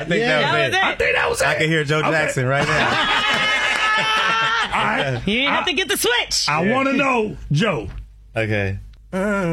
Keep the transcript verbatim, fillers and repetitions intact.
I think Yeah. that, That was, was it. it. I think that was it. I can hear Joe Okay. Jackson right now. All right. You didn't have I, to get the switch. I want to know, Joe. Okay.